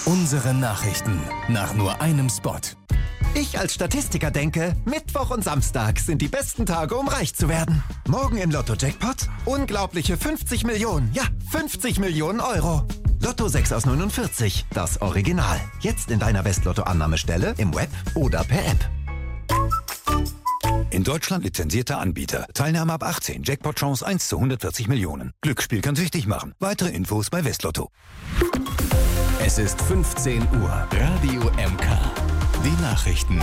Unsere Nachrichten nach nur einem Spot. Ich als Statistiker denke, Mittwoch und Samstag sind die besten Tage, um reich zu werden. Morgen im Lotto-Jackpot unglaubliche 50 Millionen, ja 50 Millionen Euro. Lotto 6 aus 49, das Original. Jetzt in deiner West-Lotto-Annahmestelle, im Web oder per App. In Deutschland lizenzierter Anbieter. Teilnahme ab 18. Jackpot-Chance 1 zu 140 Millionen. Glücksspiel kann süchtig machen. Weitere Infos bei Westlotto. Es ist 15 Uhr. Radio MK. Die Nachrichten.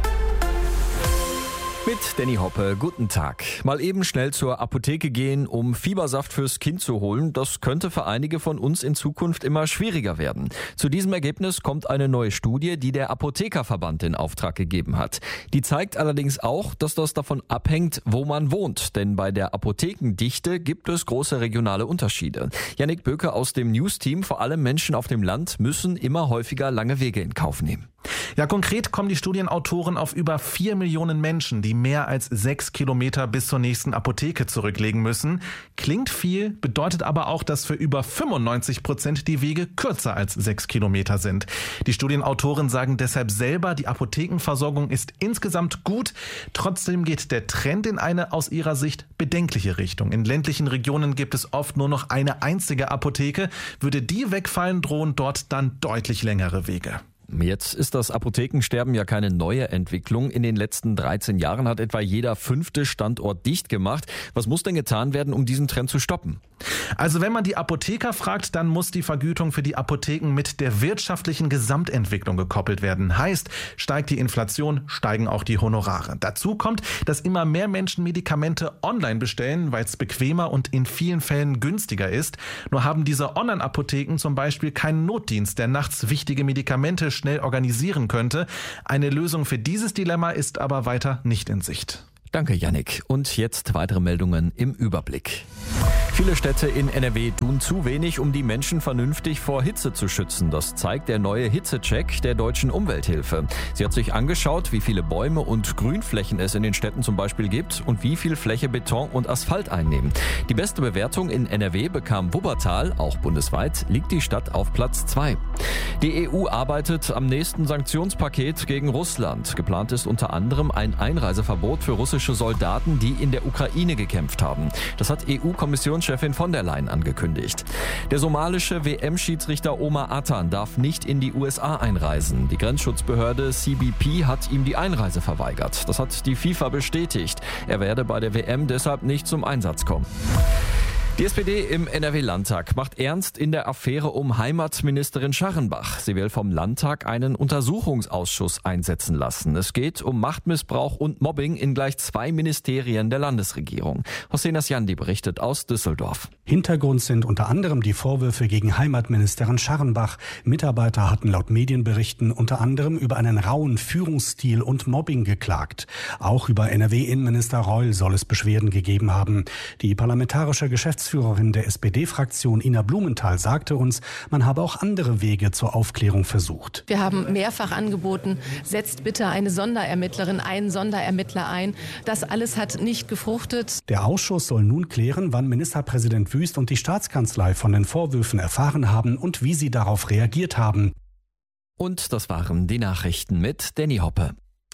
Mit Danny Hoppe, guten Tag. Mal eben schnell zur Apotheke gehen, um Fiebersaft fürs Kind zu holen, das könnte für einige von uns in Zukunft immer schwieriger werden. Zu diesem Ergebnis kommt eine neue Studie, die der Apothekerverband in Auftrag gegeben hat. Die zeigt allerdings auch, dass das davon abhängt, wo man wohnt, denn bei der Apothekendichte gibt es große regionale Unterschiede. Jannik Böke aus dem News-Team, vor allem Menschen auf dem Land müssen immer häufiger lange Wege in Kauf nehmen. Ja, konkret kommen die Studienautoren auf über 4 Millionen Menschen, die mehr als 6 Kilometer bis zur nächsten Apotheke zurücklegen müssen. Klingt viel, bedeutet aber auch, dass für über 95% die Wege kürzer als 6 Kilometer sind. Die Studienautoren sagen deshalb selber, die Apothekenversorgung ist insgesamt gut. Trotzdem geht der Trend in eine aus ihrer Sicht bedenkliche Richtung. In ländlichen Regionen gibt es oft nur noch eine einzige Apotheke. Würde die wegfallen, drohen dort dann deutlich längere Wege. Jetzt ist das Apothekensterben ja keine neue Entwicklung. In den letzten 13 Jahren hat etwa jeder 5. Standort dicht gemacht. Was muss denn getan werden, um diesen Trend zu stoppen? Also wenn man die Apotheker fragt, dann muss die Vergütung für die Apotheken mit der wirtschaftlichen Gesamtentwicklung gekoppelt werden. Heißt, steigt die Inflation, steigen auch die Honorare. Dazu kommt, dass immer mehr Menschen Medikamente online bestellen, weil es bequemer und in vielen Fällen günstiger ist. Nur haben diese Online-Apotheken zum Beispiel keinen Notdienst, der nachts wichtige Medikamente schnell organisieren könnte. Eine Lösung für dieses Dilemma ist aber weiter nicht in Sicht. Danke, Jannik. Und jetzt weitere Meldungen im Überblick. Viele Städte in NRW tun zu wenig, um die Menschen vernünftig vor Hitze zu schützen. Das zeigt der neue Hitzecheck der Deutschen Umwelthilfe. Sie hat sich angeschaut, wie viele Bäume und Grünflächen es in den Städten zum Beispiel gibt und wie viel Fläche Beton und Asphalt einnehmen. Die beste Bewertung in NRW bekam Wuppertal. Auch bundesweit liegt die Stadt auf Platz 2. Die EU arbeitet am nächsten Sanktionspaket gegen Russland. Geplant ist unter anderem ein Einreiseverbot für russische Soldaten, die in der Ukraine gekämpft haben. Das hat EU-Kommissionschefin von der Leyen angekündigt. Der somalische WM-Schiedsrichter Omar Atan darf nicht in die USA einreisen. Die Grenzschutzbehörde CBP hat ihm die Einreise verweigert. Das hat die FIFA bestätigt. Er werde bei der WM deshalb nicht zum Einsatz kommen. Die SPD im NRW-Landtag macht ernst in der Affäre um Heimatministerin Scharrenbach. Sie will vom Landtag einen Untersuchungsausschuss einsetzen lassen. Es geht um Machtmissbrauch und Mobbing in gleich 2 Ministerien der Landesregierung. Hossein Asjandi berichtet aus Düsseldorf. Hintergrund sind unter anderem die Vorwürfe gegen Heimatministerin Scharrenbach. Mitarbeiter hatten laut Medienberichten unter anderem über einen rauen Führungsstil und Mobbing geklagt. Auch über NRW-Innenminister Reul soll es Beschwerden gegeben haben. Die parlamentarische Geschäftsführerin der SPD-Fraktion Ina Blumenthal sagte uns, man habe auch andere Wege zur Aufklärung versucht. Wir haben mehrfach angeboten, setzt bitte eine Sonderermittlerin, einen Sonderermittler ein. Das alles hat nicht gefruchtet. Der Ausschuss soll nun klären, wann Ministerpräsident Wüst und die Staatskanzlei von den Vorwürfen erfahren haben und wie sie darauf reagiert haben. Und das waren die Nachrichten mit Danny Hoppe.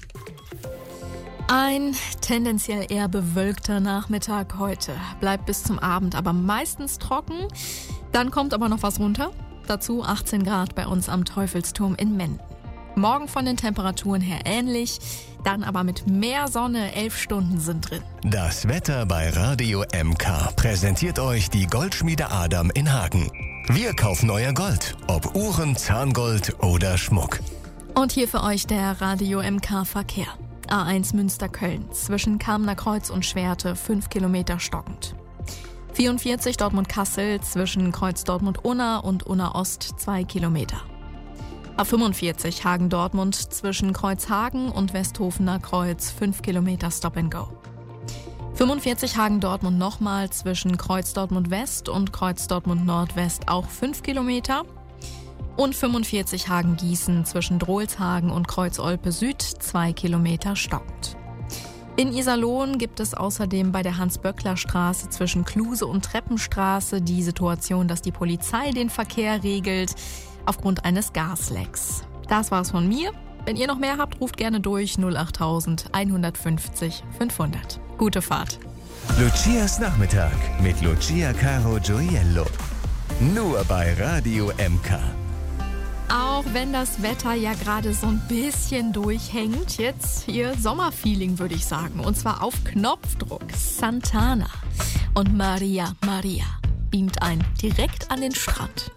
Ein tendenziell eher bewölkter Nachmittag heute. Bleibt bis zum Abend aber meistens trocken. Dann kommt aber noch was runter. Dazu 18 Grad bei uns am Teufelsturm in Menden. Morgen von den Temperaturen her ähnlich, dann aber mit mehr Sonne, 11 Stunden sind drin. Das Wetter bei Radio MK präsentiert euch die Goldschmiede Adam in Hagen. Wir kaufen euer Gold, ob Uhren, Zahngold oder Schmuck. Und hier für euch der Radio MK Verkehr. A1 Münster-Köln, zwischen Kamener Kreuz und Schwerte 5 Kilometer stockend. 44 Dortmund-Kassel, zwischen Kreuz Dortmund-Unna und Unna-Ost 2 Kilometer. A45 Hagen-Dortmund, zwischen Kreuzhagen und Westhofener Kreuz 5 Kilometer Stop-and-Go. 45 Hagen-Dortmund nochmal, zwischen Kreuz Dortmund-West und Kreuz Dortmund-Nordwest auch 5 Kilometer. Und 45 Hagen-Gießen zwischen Drohlshagen und Kreuz-Olpe Süd 2 Kilometer stockend. In Iserlohn gibt es außerdem bei der Hans-Böckler-Straße zwischen Kluse und Treppenstraße die Situation, dass die Polizei den Verkehr regelt. aufgrund eines Gaslecks. Das war's von mir. Wenn ihr noch mehr habt, ruft gerne durch 08000 150 500. Gute Fahrt. Lucias Nachmittag mit Lucia Caro Gioiello. Nur bei Radio MK. Auch wenn das Wetter ja gerade so ein bisschen durchhängt, jetzt hier Sommerfeeling, würde ich sagen. Und zwar auf Knopfdruck. Santana und Maria Maria beamt ein direkt an den Strand.